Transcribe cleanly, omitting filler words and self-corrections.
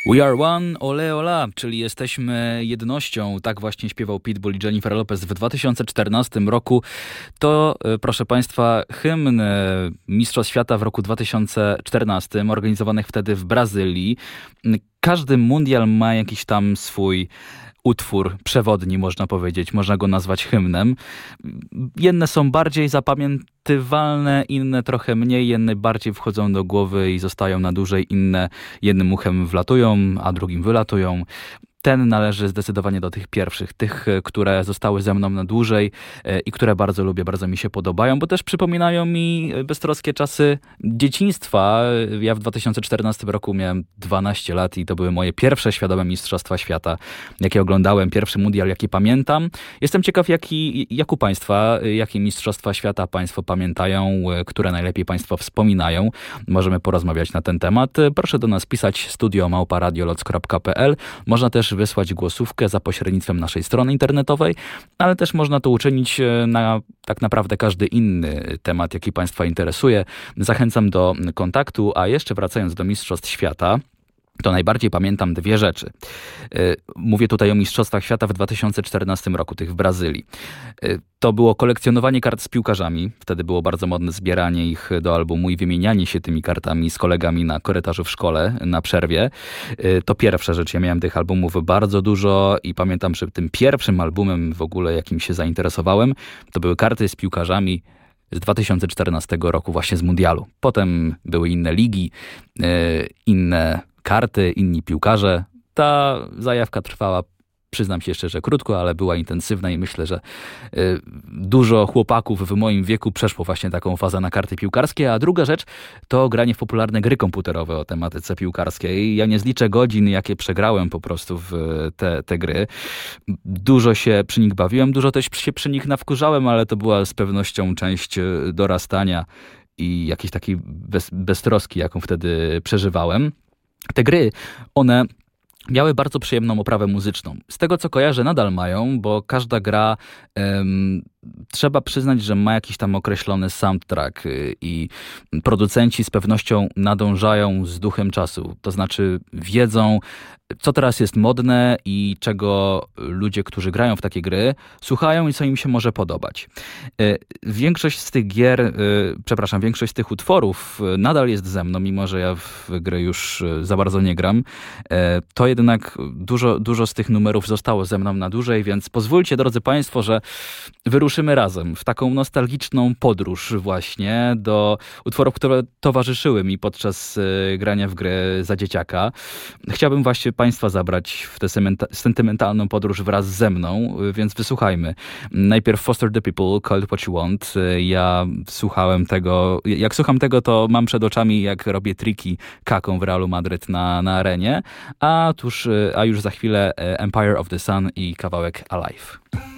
We are one, ole ola, czyli jesteśmy jednością. Tak właśnie śpiewał Pitbull i Jennifer Lopez w 2014 roku. To, proszę Państwa, hymn Mistrzostw Świata w roku 2014, organizowanych wtedy w Brazylii. Każdy mundial ma jakiś tam swój utwór przewodni, można powiedzieć. Można go nazwać hymnem. Jedne są bardziej zapamiętywalne, inne trochę mniej, jedne bardziej wchodzą do głowy i zostają na dłużej, inne jednym uchem wlatują, a drugim wylatują. Ten należy zdecydowanie do tych pierwszych, tych, które zostały ze mną na dłużej i które bardzo lubię, bardzo mi się podobają, bo też przypominają mi beztroskie czasy dzieciństwa. Ja w 2014 roku miałem 12 lat i to były moje pierwsze świadome Mistrzostwa Świata, jakie oglądałem, pierwszy mundial, jaki pamiętam. Jestem ciekaw, jak u Państwa, jakie Mistrzostwa Świata Państwo pamiętają, które najlepiej Państwo wspominają. Możemy porozmawiać na ten temat. Proszę do nas pisać studio@radioloc.pl. Można też wysłać głosówkę za pośrednictwem naszej strony internetowej, ale też można to uczynić na tak naprawdę każdy inny temat, jaki Państwa interesuje. Zachęcam do kontaktu, a jeszcze wracając do Mistrzostw Świata, to najbardziej pamiętam dwie rzeczy. Mówię tutaj o Mistrzostwach Świata w 2014 roku, tych w Brazylii. To było kolekcjonowanie kart z piłkarzami. Wtedy było bardzo modne zbieranie ich do albumu i wymienianie się tymi kartami z kolegami na korytarzu w szkole, na przerwie. To pierwsza rzecz. Ja miałem tych albumów bardzo dużo i pamiętam, że tym pierwszym albumem w ogóle, jakim się zainteresowałem, to były karty z piłkarzami z 2014 roku, właśnie z mundialu. Potem były inne ligi, inne karty, inni piłkarze. Ta zajawka trwała, przyznam się szczerze, krótko, ale była intensywna i myślę, że dużo chłopaków w moim wieku przeszło właśnie taką fazę na karty piłkarskie. A druga rzecz to granie w popularne gry komputerowe o tematyce piłkarskiej. Ja nie zliczę godzin, jakie przegrałem po prostu w te gry. Dużo się przy nich bawiłem, dużo też się przy nich nawkurzałem, ale to była z pewnością część dorastania i jakiejś takiej beztroski, jaką wtedy przeżywałem. Te gry, one miały bardzo przyjemną oprawę muzyczną. Z tego, co kojarzę, nadal mają, bo każda gra, trzeba przyznać, że ma jakiś tam określony soundtrack i producenci z pewnością nadążają z duchem czasu. To znaczy wiedzą, co teraz jest modne i czego ludzie, którzy grają w takie gry, słuchają i co im się może podobać. Większość z tych gier, większość z tych utworów nadal jest ze mną, mimo że ja w gry już za bardzo nie gram. To jednak dużo z tych numerów zostało ze mną na dłużej, więc pozwólcie, drodzy Państwo, że wyruszymy razem w taką nostalgiczną podróż właśnie do utworów, które towarzyszyły mi podczas grania w gry za dzieciaka. Chciałbym właśnie Państwa zabrać w tę sentymentalną podróż wraz ze mną, więc wysłuchajmy. Najpierw Foster the People, Call It What You Want. Ja słuchałem tego, jak słucham tego, to mam przed oczami, jak robię triki Kaką w Realu Madryt na arenie, a już za chwilę Empire of the Sun i kawałek Alive.